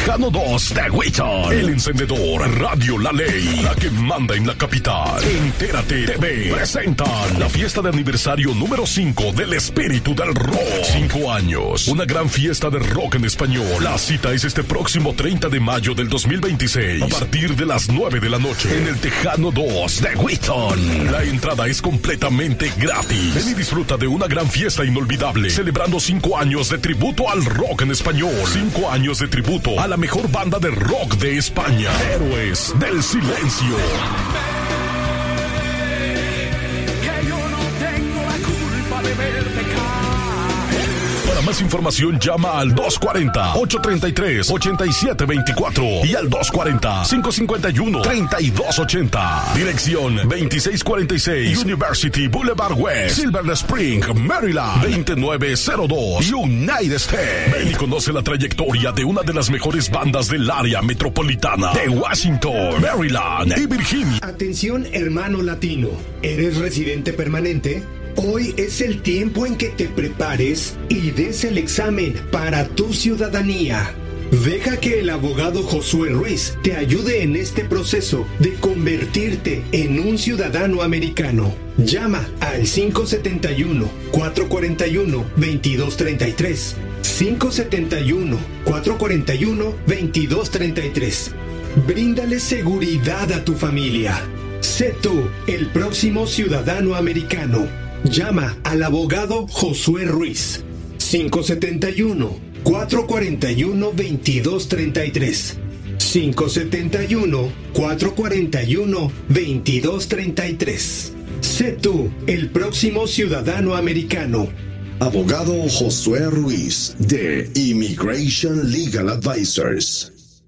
Tejano 2 de Wheaton. El encendedor, Radio La Ley, la que manda en la capital. Entérate TV presentan la fiesta de aniversario número 5 del espíritu del rock. 5 años, una gran fiesta de rock en español. La cita es este próximo 30 de mayo del 2026, a partir de las 9 de la noche, en el Tejano 2 de Wheaton. La entrada es completamente gratis. Ven y disfruta de una gran fiesta inolvidable, celebrando 5 años de tributo al rock en español. 5 años de tributo a la mejor banda de rock de España, Héroes del Silencio. Que yo no tengo la culpa de verte caer. Para más información llama al 240-833-8724 y al 240-551-3280. Dirección 2646 University Boulevard West, Silver Spring, Maryland 2902, United States. Ven y conoce la trayectoria de una de las mejores bandas del área metropolitana de Washington, Maryland y Virginia. Atención, hermano latino, ¿eres residente permanente? Hoy es el tiempo en que te prepares y des el examen para tu ciudadanía. Deja que el abogado Josué Ruiz te ayude en este proceso de convertirte en un ciudadano americano. Llama al 571-441-2233. 571-441-2233. Bríndale seguridad a tu familia. Sé tú el próximo ciudadano americano. Llama al abogado Josué Ruiz. 571-441-2233. 571-441-2233. Sé tú el próximo ciudadano americano. Abogado Josué Ruiz de Immigration Legal Advisors.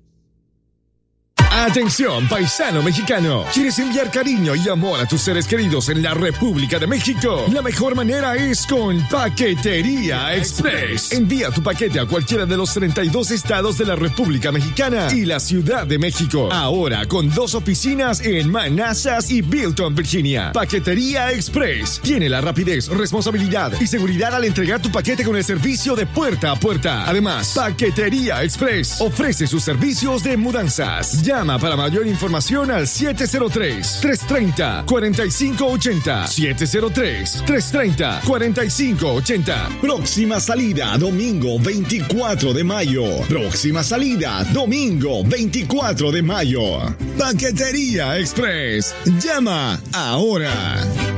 Atención, paisano mexicano. ¿Quieres enviar cariño y amor a tus seres queridos en la República de México? La mejor manera es con Paquetería Express. Envía tu paquete a cualquiera de los 32 estados de la República Mexicana y la Ciudad de México. Ahora con 2 oficinas en Manassas y Bilton, Virginia. Paquetería Express tiene la rapidez, responsabilidad y seguridad al entregar tu paquete con el servicio de puerta a puerta. Además, Paquetería Express ofrece sus servicios de mudanzas. Llama para mayor información al 703-330-4580. 703-330-4580. Próxima salida, domingo 24 de mayo. Próxima salida, domingo 24 de mayo. Paquetería Express. Llama ahora.